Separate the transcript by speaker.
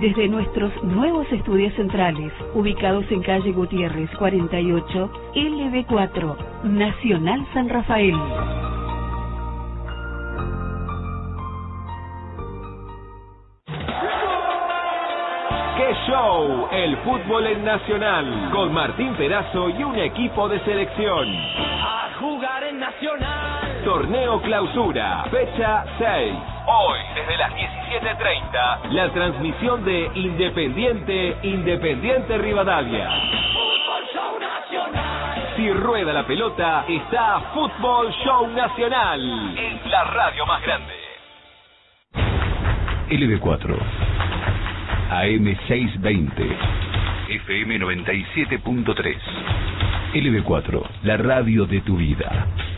Speaker 1: Desde nuestros nuevos estudios centrales, ubicados en calle Gutiérrez 48, LB4, Nacional San Rafael.
Speaker 2: ¡Qué show! El fútbol en Nacional, con Martín Perazo y un equipo de selección.
Speaker 3: A jugar en Nacional.
Speaker 2: Torneo Clausura, fecha 6. Hoy, desde las 17:30, la transmisión de Independiente Rivadavia.
Speaker 3: Fútbol Show Nacional.
Speaker 2: Si rueda la pelota, está Fútbol Show Nacional. Es la radio más grande.
Speaker 4: LB4 AM 620 FM 97.3 LB4, la radio de tu vida.